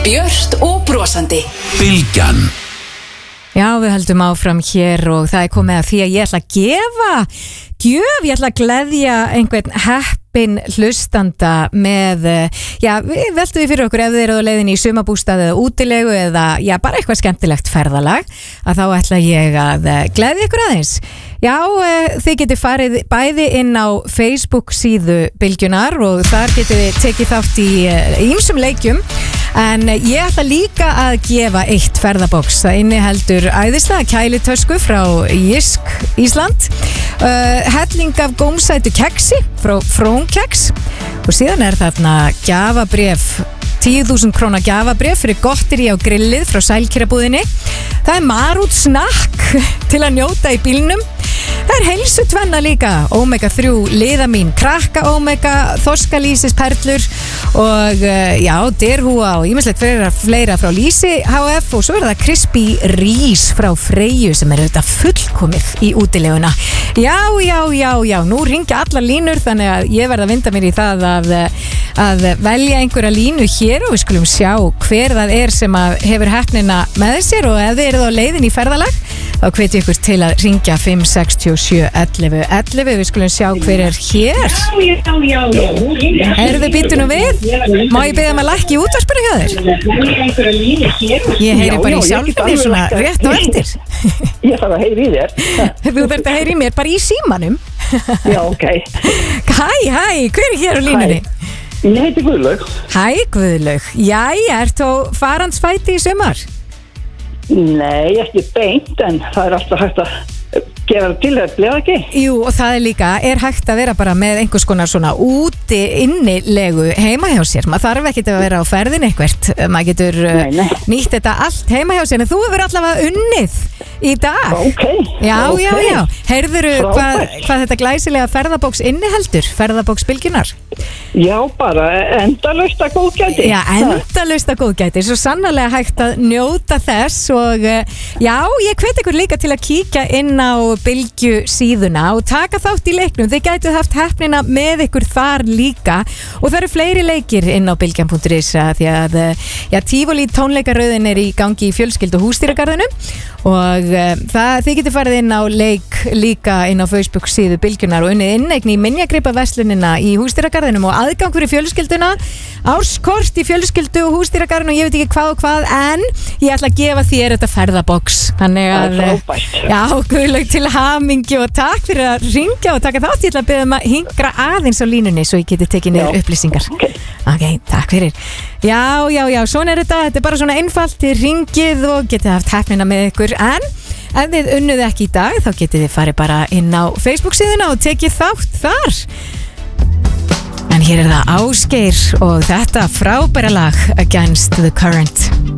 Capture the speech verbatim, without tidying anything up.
Björt og brosandi. Bylgjan. Já, við höldum áfram hér og það er komið að því að ég ætla að gefa gjöf, ég ætla að gleðja einhvern heppin hlustanda með, já, við veltum við fyrir okkur ef þið eru á leiðinni í sumarbústað eða útilegu eða, já, bara eitthvað skemmtilegt ferðalag, að þá ætla ég að gleðja ykkur aðeins. Já, þið getið farið bæði inn á Facebook síðu Bylgjunar og þar getið þið tekið þátt í ýmsum leikjum. En ég ætla líka að gefa eitt ferðaboks. Það inniheldur æðislega kælitösku frá Jysk Ísland, uh, helling af gómsætu keksi frá Frónkeks og síðan er þarna gjafabréf, tíu þúsund króna gjafabréf fyrir gotteri á grillið frá Sælkerabúðinni. Það er marút snakk til að njóta í bílnum. Það er heilsu tvenna líka, omega þrjú liðamín, krakka omega, þorskalýsisperlur og já, derhúa og ýmislegt fleira, fleira frá Lýsi H F og svo er það crispy rís frá Freyju sem er auðvitað fullkomið í útileguna. Já, já, já, já, nú ringja allar línur þannig að ég verð að vinda mér í það að, að velja einhverja línu hér og við skulum sjá hver það er sem að hefur heppnina með sér og ef þið eruð á leiðin í ferðalag þá hveti ykkur til að ringja fimm sex sjö ellefu ellefu. Við skulum sjá hver er hér. Já, já, já, já. Eruð þið býttu nú við? Má ég beða maður lækki útvarpinu hjá þér? Ég heyri bara í sjálfinni svona rétt og eftir. Ég þarf að heyri í þér. Þú þarf að heyri í mér bara í símanum. Já, ok. Hæ, hæ, hver er hér á línunni? Ég heiti Guðlaug. Hæ, Guðlaug. Jæja, ert þú farandsfæti í sumar? Nei, ekki beint, en það er alltaf hægt að gera til að bleið ekki. Jú, og það er líka, er hægt að vera bara með einhvers konar svona úti innilegu heima hjá sér. Maður þarf ekki að vera á ferðin eitthvert. Maður getur nei, nei. nýtt þetta allt heima hjá sér, en þú hefur allavega unnið í dag. Ok. Já, okay. já, já. Heyrðuru hvað, hvað þetta glæsilega ferðabóks inniheldur, ferðabóks Bylgjunar? Já, bara endalaust að góðgæti. Já, endalaust að góðgæti. Svo sannarlega hægt að njóta þess og já, ég hvet ykkur líka til að kíkja inn á Bylgju síðuna og taka þátt í leiknum. Þið gætu haft heppnina með ykkur þar líka og það eru fleiri leikir inn á bylgjan punktur is því að já, Tívolí tónleikaröðin er í gangi í fjölskyldu húsdýragarðinum og uh, það, þið getur farið inn á leik líka inn á Facebook síðu Bylgjunar og unnið inneign í minjagripaverslunina í húsdýragarðinum og aðgangur í fjölskylduna, árskort í fjölskyldu og húsdýragarðin og ég veit ekki hvað og hvað en ég ætla að gefa þér þetta ferðaboks. Þannig að já, Guðlaug til hamingju og takk fyrir að ringja og taka þátt. Ég ætla að beða um að hingra aðeins á línunni svo ég geti tekið niður upplýsingar. Okay. ok, takk fyrir. Já, já, já, svona er þetta. Þetta er bara svona einfalt, þið ringið og getið haft heppnina með ykkur en ef þið unnuð ekki í dag þá getið þið farið bara inn á Facebook síðuna og tekið þátt þar. En hér er það Ásgeir og þetta frábæra lag Against the Current.